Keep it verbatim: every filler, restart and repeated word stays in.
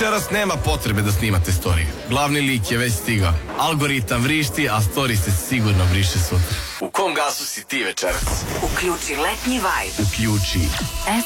Večeras nema potrebe da snimate storiju. Glavni lik je već stigao. Algoritam vrišti, a story se sigurno vriše sutra. U kom gasu si ti večeras? Uključi letnji vibe. Uključi